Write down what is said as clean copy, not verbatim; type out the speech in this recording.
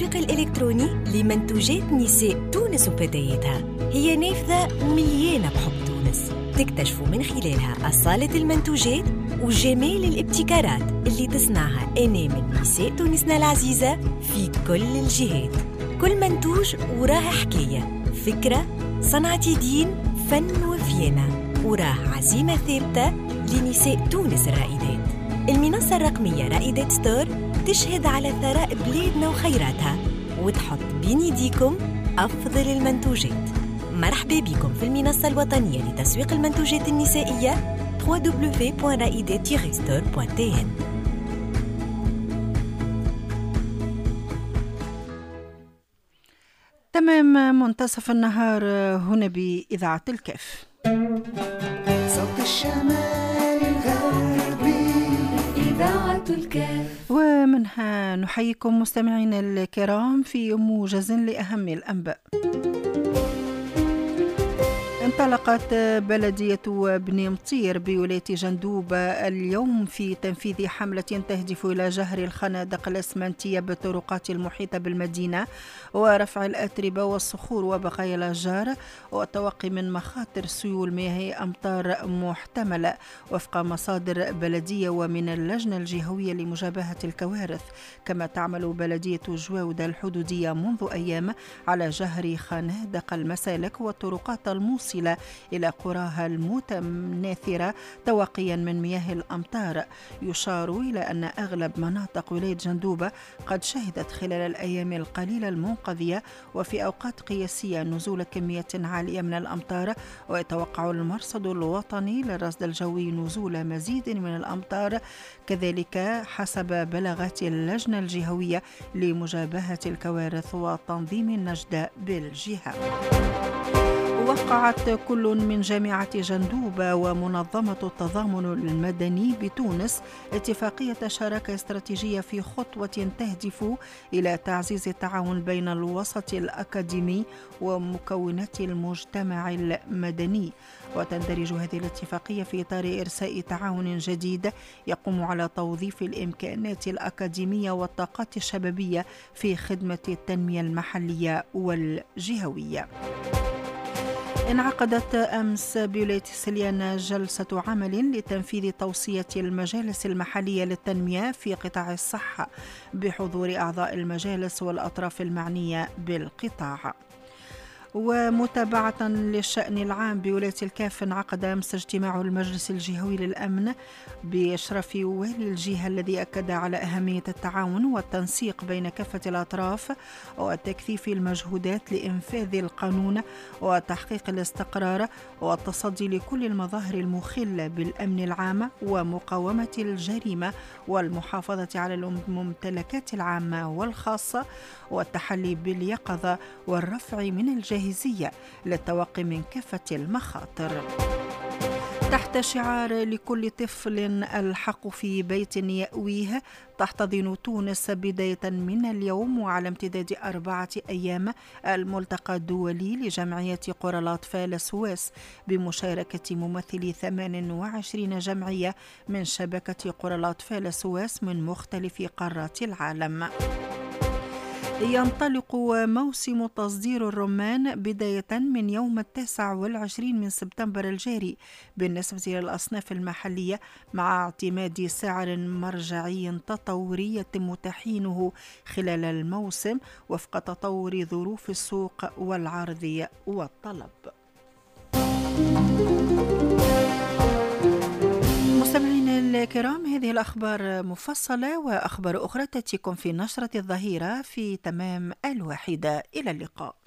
التسويق الإلكتروني لمنتوجات نساء تونس وفتياتها. هي نافذة مليانة بحب تونس، تكتشفوا من خلالها أصالة المنتوجات وجمال الابتكارات اللي تصنعها أنامل نساء تونسنا العزيزة في كل الجهات. كل منتوج وراه حكاية، فكرة، صنعة يدين، فن وفينة، وراه عزيمة ثابتة لنساء تونس الرائدات. المنصة الرقمية رائدات ستور تشهد على ثراء بلادنا وخيراتها وتحط بين يديكم أفضل المنتوجات. مرحبا بكم في المنصة الوطنية لتسويق المنتوجات النسائية www.raidet-store.tn. تمام منتصف النهار هنا بإذاعة الكاف. صوت الشمال الغربي إذاعة الكاف، ومنها نحييكم مستمعين الكرام في موجز لأهم الأنباء. انطلقت بلدية بني مطير بولاية جندوبة اليوم في تنفيذ حملة تهدف إلى جهر الخنادق الأسمنتية بالطرقات المحيطة بالمدينة ورفع الأتربة والصخور وبقايا الأشجار والتوقي من مخاطر سيول مياه أمطار محتملة وفق مصادر بلدية ومن اللجنة الجهوية لمجابهة الكوارث. كما تعمل بلدية جواودة الحدودية منذ أيام على جهر خنادق المسالك والطرقات الموصلة إلى قراها المتناثرة توقيا من مياه الأمطار. يشار إلى أن أغلب مناطق ولاية جندوبة قد شهدت خلال الأيام القليلة المنقضية وفي أوقات قياسية نزول كمية عالية من الأمطار، ويتوقع المرصد الوطني للرصد الجوي نزول مزيد من الأمطار كذلك حسب بلاغات اللجنة الجهوية لمجابهة الكوارث وتنظيم النجدة بالجهة. وقعت كل من جامعة جندوبة ومنظمة التضامن المدني بتونس اتفاقية شراكة استراتيجية في خطوة تهدف إلى تعزيز التعاون بين الوسط الأكاديمي ومكونات المجتمع المدني. وتندرج هذه الاتفاقية في إطار إرساء تعاون جديد يقوم على توظيف الإمكانات الأكاديمية والطاقات الشبابية في خدمة التنمية المحلية والجهوية. انعقدت أمس بولاية سليانة جلسة عمل لتنفيذ توصية المجالس المحلية للتنمية في قطاع الصحة بحضور أعضاء المجالس والأطراف المعنية بالقطاع. ومتابعة للشأن العام بولاية الكاف انعقد أمس اجتماع المجلس الجهوي للأمن بإشراف والي الجهة الذي أكد على أهمية التعاون والتنسيق بين كافة الأطراف وتكثيف المجهودات لإنفاذ القانون وتحقيق الاستقرار والتصدي لكل المظاهر المخلة بالأمن العام ومقاومة الجريمة والمحافظة على الممتلكات العامة والخاصة والتحلي باليقظة والرفع من الجاهزية للتوقي من كافة المخاطر. تحت شعار لكل طفل الحق في بيت يأويه تحتضن تونس بداية من اليوم وعلى امتداد 4 أيام الملتقى الدولي لجمعية قرى الأطفال السويس بمشاركة ممثلي 28 جمعية من شبكة قرى الأطفال السويس من مختلف قارات العالم. ينطلق موسم تصدير الرمان بداية من يوم 29 من سبتمبر الجاري بالنسبة للأصناف المحلية مع اعتماد سعر مرجعي تطوري يتم تحيينه خلال الموسم وفق تطور ظروف السوق والعرض والطلب. مستمعينا الكرام، هذه الأخبار مفصلة وأخبار أخرى تأتيكم في نشرة الظهيرة في تمام 1:00. إلى اللقاء.